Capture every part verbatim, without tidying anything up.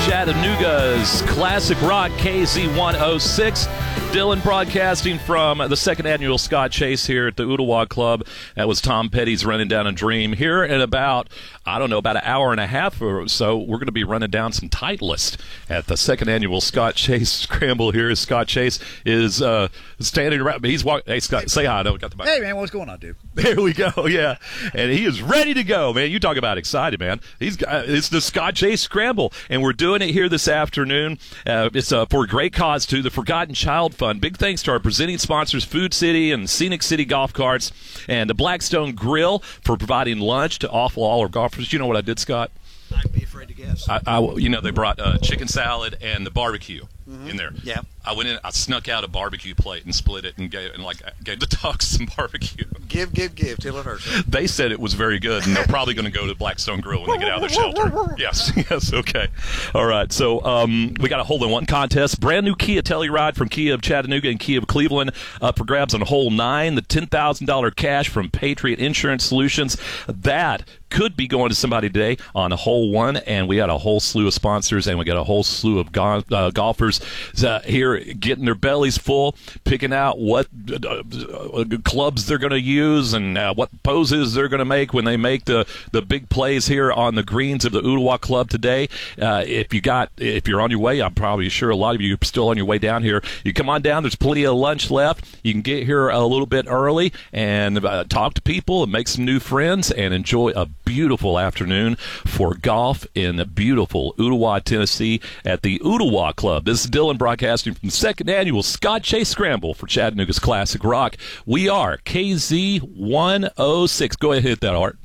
Chattanooga's Classic Rock K Z one oh six. Dylan broadcasting from the second annual Scott Chase here at the Ooltewah Club. That was Tom Petty's Running Down a Dream. Here in about, I don't know, about an hour and a half or so, we're going to be running down some Titleist at the second annual Scott Chase Scramble here. Scott Chase is uh, standing around. He's walking. Hey, Scott, say hi. I don't got the mic. Hey, man, what's going on, dude? There we go, yeah. And he is ready to go, man. You talk about excited, man. He's uh, It's the Scott Chase Scramble, and we're doing it here this afternoon. Uh, it's uh, for a great cause, too, the Forgotten Child Fund. Big thanks to our presenting sponsors, Food City and Scenic City Golf Carts, and the Blackstone Grill for providing lunch to awful all our golfers. You know what I did, Scott? I'd be afraid to guess. I, I, you know, they brought uh, chicken salad and the barbecue mm-hmm. in there. Yeah. I went in, I snuck out a barbecue plate and split it and gave, and like gave the ducks some barbecue. Give, give, give till it hurts. They said it was very good, and they're probably going to go to Blackstone Grill when they get out of their shelter. Yes, yes, okay. All right, so um, we got a hole-in-one contest. Brand new Kia Telluride from Kia of Chattanooga and Kia of Cleveland up for grabs on hole nine. The ten thousand dollars cash from Patriot Insurance Solutions. That could be going to somebody today on hole one, and we got a whole slew of sponsors, and we got a whole slew of go- uh, golfers uh, here getting their bellies full, picking out what uh, uh, clubs they're going to use and uh, what poses they're going to make when they make the, the big plays here on the greens of the Ooltewah Club today. Uh, if you got, if you're on your way, I'm probably sure a lot of you are still on your way down here. You come on down. There's plenty of lunch left. You can get here a little bit early and uh, talk to people and make some new friends and enjoy a beautiful afternoon for golf in beautiful Ooltewah, Tennessee at the Ooltewah Club. This is Dylan broadcasting from the second annual Scott Chase Scramble for Chattanooga's Classic Rock. We are K Z one oh six. Go ahead and hit that, Art.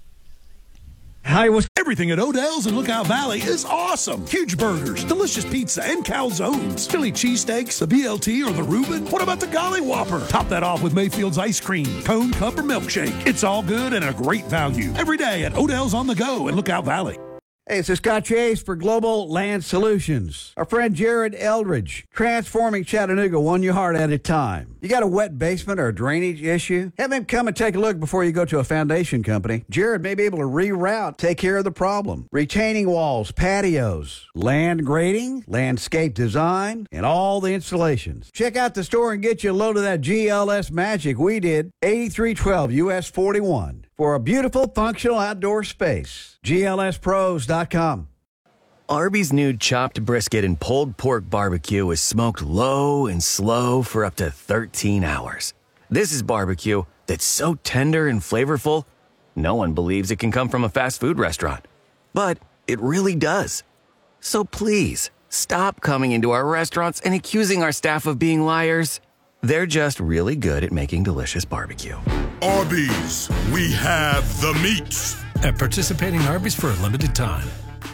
Hi, what's everything at Odell's in Lookout Valley is awesome. Huge burgers, delicious pizza, and calzones. Philly cheesesteaks, the B L T, or the Reuben. What about the Golly Whopper? Top that off with Mayfield's ice cream, cone, cup, or milkshake. It's all good and a great value. Every day at Odell's on the Go in Lookout Valley. Hey, it's Scott Chase for Global Land Solutions. Our friend Jared Eldridge, transforming Chattanooga one yard at a time. You got a wet basement or a drainage issue? Have him come and take a look before you go to a foundation company. Jared may be able to reroute, take care of the problem. Retaining walls, patios, land grading, landscape design, and all the installations. Check out the store and get you a load of that G L S magic we did, eighty-three twelve U S forty-one. For a beautiful, functional outdoor space. G L S pros dot com. Arby's new chopped brisket and pulled pork barbecue is smoked low and slow for up to thirteen hours. This is barbecue that's so tender and flavorful, no one believes it can come from a fast food restaurant. But it really does. So please, stop coming into our restaurants and accusing our staff of being liars. They're just really good at making delicious barbecue. Arby's, we have the meats. At participating Arby's for a limited time.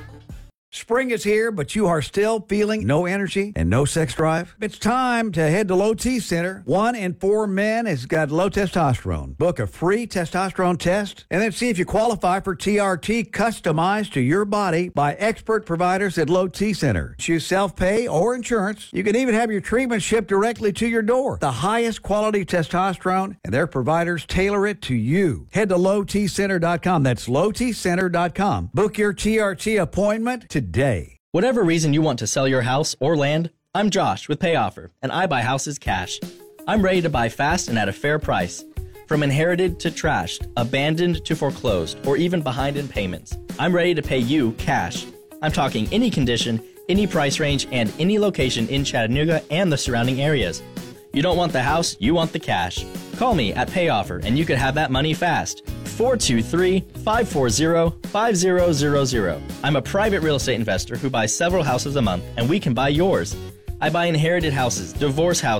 Spring is here, but you are still feeling no energy and no sex drive? It's time to head to Low T Center. One in four men has got low testosterone. Book a free testosterone test and then see if you qualify for T R T customized to your body by expert providers at Low T Center. Choose self-pay or insurance. You can even have your treatment shipped directly to your door. The highest quality testosterone, and their providers tailor it to you. Head to low t center dot com. That's low t center dot com. Book your T R T appointment today. Day. Whatever reason you want to sell your house or land, I'm Josh with PayOffer, and I buy houses cash. I'm ready to buy fast and at a fair price. From inherited to trashed, abandoned to foreclosed, or even behind in payments, I'm ready to pay you cash. I'm talking any condition, any price range, and any location in Chattanooga and the surrounding areas. You don't want the house, you want the cash. Call me at PayOffer, and you could have that money fast. four two three, five four zero, five zero zero zero. I'm a private real estate investor who buys several houses a month, and we can buy yours. I buy inherited houses, divorce houses,